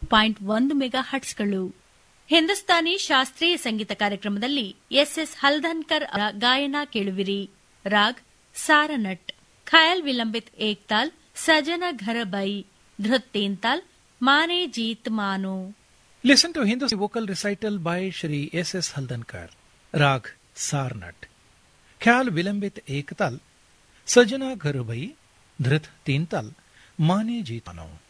1 mega ಹರ್ಟ್ಸ್ಗಳು. Hindustani ಶಾಸ್ತ್ರೀಯ ಸಂಗೀತ ಕಾರ್ಯಕ್ರಮದಲ್ಲಿ S ಹಲ್ದನ್ಕರ್ ಗಾಯನ ಕೇಳುವಿರಿ. Raag ಸಾರನಟ್. Khayal vilambit Ektaal, ಸಜನ ಘರ by, ಧೃತ್ ತೀನ್ತಾಲ್, Mane Jeet ಮಾನೋ. Listen to Hindustani vocal recital by Shri S.S. Haldankar. Rag Sarnat. Khyal Vilambit Ektal, Sajana Gharbai, Dhrit Teental, Mane Jeet Mano.